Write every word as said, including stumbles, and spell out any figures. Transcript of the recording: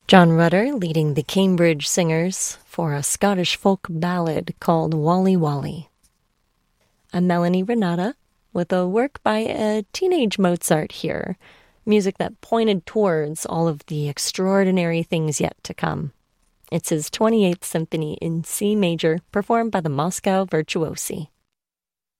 John Rutter leading the Cambridge Singers for a Scottish folk ballad called Wally Wally. I'm Melanie Renata with a work by a teenage Mozart here, music that pointed towards all of the extraordinary things yet to come. It's his twenty-eighth Symphony in C major, performed by the Moscow Virtuosi.